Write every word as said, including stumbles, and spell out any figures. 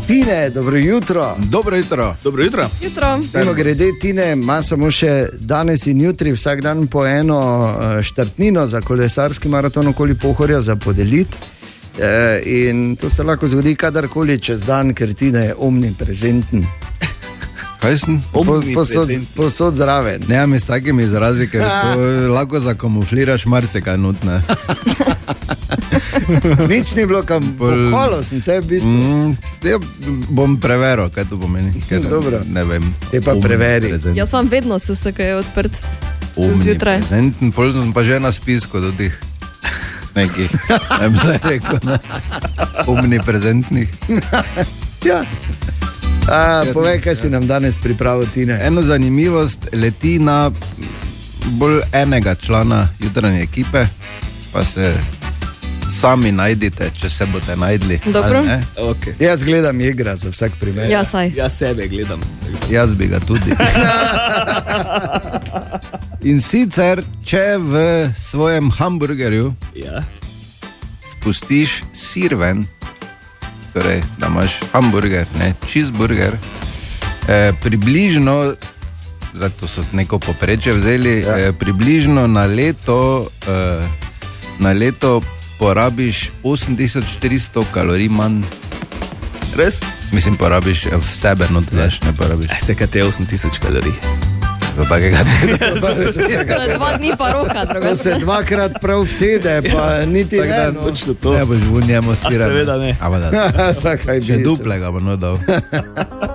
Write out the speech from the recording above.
Tine, dobro jutro. Dobro jutro. Dobro jutro. Jutro. Mimo grede, Tine ima samo še danes in jutri vsak dan po eno štartnino za kolesarski maraton okoli Pohorja za podeliti. E, in to se lahko zgodi kadarkoli čez dan, ker Tine je omniprezenten. Kaj sem? Posod, posod zraven. Ne, mi s takimi izrazi, ker to lahko zakamufliraš marsikaj notne. Nič ni bilo kam pohvalo, sem te v bistvu. Mm, ja, bom preveril, kaj to pomeni. Ker Dobro. Ne vem. Te pa preveri. Jaz vam vedno se se kaj je odprt. Zjutraj. Pol sem pa že na spisku do tih nekih, ne bi zdaj rekel, ne, omniprezentnih. Ja. A, povej, kaj si nam danes pripravil, Tine. Eno zanimivost leti na bolj enega člana jutranje ekipe, pa se sami najdite, če se boste najdli. Dobro. Okay. Jaz gledam igra za vsak primer. Ja, saj. Jaz sebe gledam. Jaz bi ga tudi. In sicer, če v svojem hamburgerju Ja. spustiš sir ven, torej, da imaš hamburger, ne, cheeseburger, eh, približno, zato so neko poprečje vzeli, Ja. eh, približno na leto, eh, na leto porabiš osem tisoč štiristo kalorij manj. Res? Mislim, porabiš v sebe, no to daš, ne porabiš. E, se kaj te osem tisoč kalorij. Za takega To je dva dni pa roka, To drugače. se dvakrat prav vsede, pa niti Tako da, ne. No. Točno to. ne boš v njemu A sira. seveda ne. A pa da, Zakaj bi še se- duplega bo no dal.